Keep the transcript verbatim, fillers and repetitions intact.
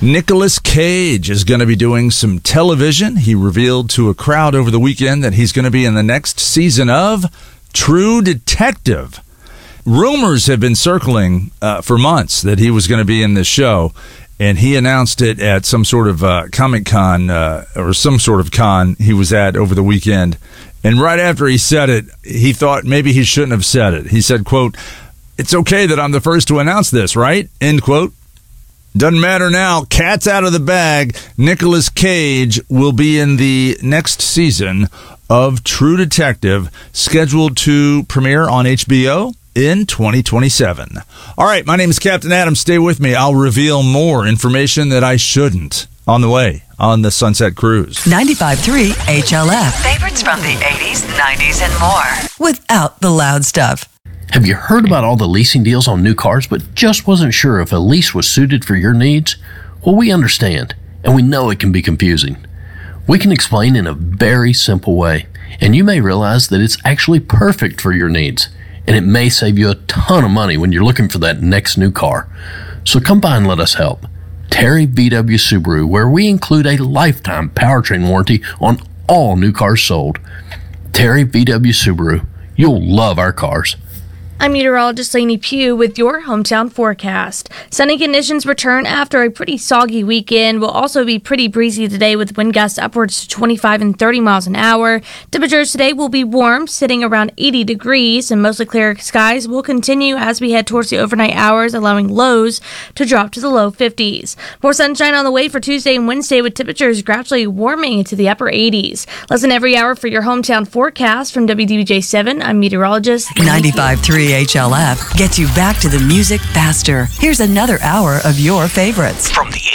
Nicolas Cage is going to be doing some television. He revealed to a crowd over the weekend that he's going to be in the next season of True Detective. Rumors have been circling uh, for months that he was going to be in this show, and he announced it at some sort of uh, Comic-Con uh, or some sort of con he was at over the weekend. And right after he said it, he thought maybe he shouldn't have said it. He said, quote, "It's okay that I'm the first to announce this, right?" End quote. Doesn't matter now. Cat's out of the bag. Nicolas Cage will be in the next season of True Detective, scheduled to premiere on H B O in twenty twenty-seven. All right, my name is Captain Adam. Stay with me. I'll reveal more information that I shouldn't on the way on the Sunset Cruise. ninety-five point three H L F. Favorites from the eighties, nineties, and more. Without the loud stuff. Have you heard about all the leasing deals on new cars but just wasn't sure if a lease was suited for your needs? Well, we understand, and we know it can be confusing. We can explain in a very simple way, and you may realize that it's actually perfect for your needs, and it may save you a ton of money when you're looking for that next new car. So come by and let us help. Terry V W Subaru, where we include a lifetime powertrain warranty on all new cars sold. Terry V W Subaru, you'll love our cars. I'm meteorologist Lainey Pugh with your hometown forecast. Sunny conditions return after a pretty soggy weekend. Will also be pretty breezy today with wind gusts upwards to twenty-five and thirty miles an hour. Temperatures today will be warm, sitting around eighty degrees, and mostly clear skies will continue as we head towards the overnight hours, allowing lows to drop to the low fifties. More sunshine on the way for Tuesday and Wednesday, with temperatures gradually warming into the upper eighties. Listen every hour for your hometown forecast. From W D B J seven, I'm meteorologist ninety-five point three H L F gets you back to the music faster. Here's another hour of your favorites. From the